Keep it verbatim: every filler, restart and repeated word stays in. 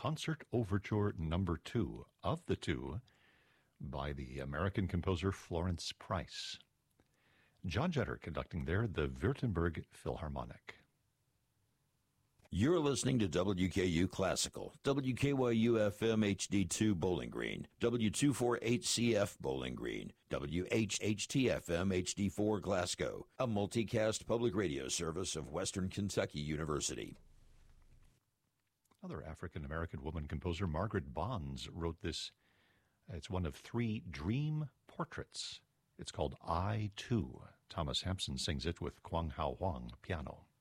Concert Overture Number Two, of the two, by the American composer Florence Price. John Jetter conducting there the Württemberg Philharmonic. You're listening to W K U Classical, W K Y U F M H D two Bowling Green, W two forty-eight C F Bowling Green, W H H T F M H D four Glasgow, a multicast public radio service of Western Kentucky University. Another African-American woman composer, Margaret Bonds, wrote this. It's one of three dream portraits. It's called I, Too. Thomas Hampson sings it with Kwang Hao Huang piano.